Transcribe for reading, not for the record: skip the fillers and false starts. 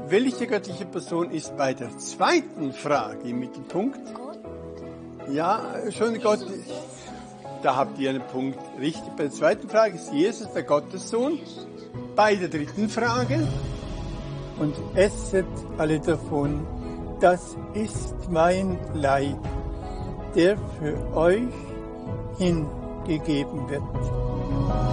welche göttliche Person ist bei der zweiten Frage im Mittelpunkt? Ja, schon Gott. Da habt ihr einen Punkt richtig. Bei der zweiten Frage ist Jesus der Gottessohn. Bei der dritten Frage. Und esset alle davon, das ist mein Leib, der für euch hingegeben wird.